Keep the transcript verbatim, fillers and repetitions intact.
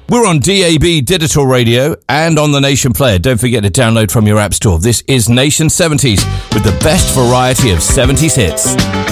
We're on D A B Digital Radio and on the Nation Player. Don't forget to download from your app store. This is Nation seventies with the best variety of seventies hits.